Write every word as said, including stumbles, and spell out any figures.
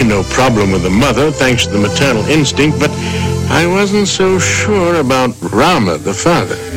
be no problem with the mother, thanks to the maternal instinct, but I wasn't so sure about Rama, the father.